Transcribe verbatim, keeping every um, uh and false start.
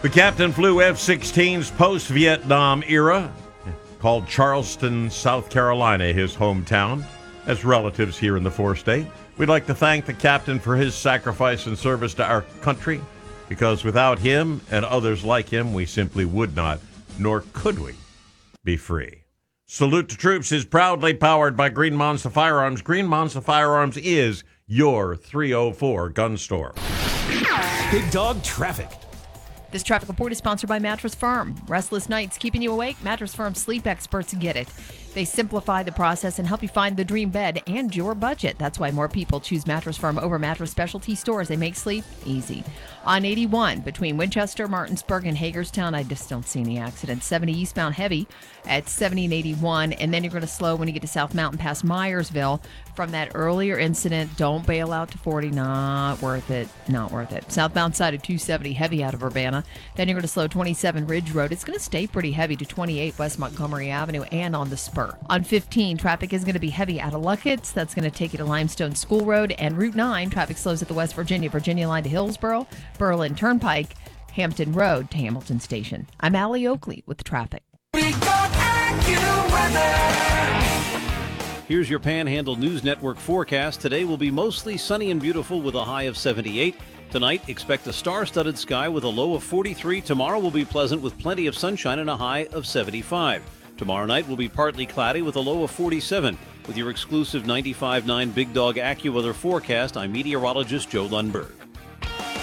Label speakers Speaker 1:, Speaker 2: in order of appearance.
Speaker 1: The captain flew F sixteens post-Vietnam era, called Charleston, South Carolina, his hometown, as relatives here in the four-state. We'd like to thank the captain for his sacrifice and service to our country, because without him and others like him, we simply would not, nor could we, be free. Salute to Troops is proudly powered by Green Monster Firearms. Green Monster Firearms is your three oh four gun store.
Speaker 2: Big Dog Traffic.
Speaker 3: This traffic report is sponsored by Mattress Firm. Restless nights keeping you awake? Mattress Firm sleep experts get it. They simplify the process and help you find the dream bed and your budget. That's why more people choose Mattress Firm over mattress specialty stores. They make sleep easy. On eighty-one, between Winchester, Martinsburg, and Hagerstown, I just don't see any accidents. seventy eastbound heavy at seventy and eighty-one, and then you're going to slow when you get to South Mountain past Myersville. From that earlier incident, don't bail out to forty. Not worth it. Not worth it. Southbound side of two seventy, heavy out of Urbana. Then you're going to slow twenty-seven Ridge Road. It's going to stay pretty heavy to twenty-eight West Montgomery Avenue and on the spur. On fifteen, traffic is going to be heavy out of Luckett's. That's going to take you to Limestone School Road. And Route nine, traffic slows at the West Virginia, Virginia line to Hillsboro, Berlin Turnpike, Hampton Road to Hamilton Station. I'm Allie Oakley with the traffic.
Speaker 4: Here's your Panhandle News Network forecast. Today will be mostly sunny and beautiful with a high of seventy-eight. Tonight, expect a star-studded sky with a low of forty-three. Tomorrow will be pleasant with plenty of sunshine and a high of seventy-five. Tomorrow night will be partly cloudy with a low of forty-seven. With your exclusive ninety-five point nine Big Dog AccuWeather forecast, I'm meteorologist Joe Lundberg.